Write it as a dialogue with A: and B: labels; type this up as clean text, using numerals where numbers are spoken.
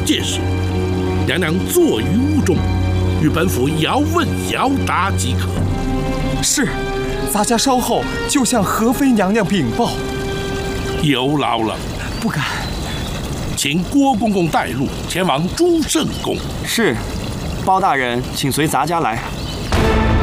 A: 届时，娘娘坐于屋中，与本府遥问遥答即可。
B: 是，咱家稍后就向和妃娘娘禀报。
A: 有劳了。
B: 不敢。
A: 请郭公公带路前往朱圣宫。
C: 是，包大人，请随咱家来。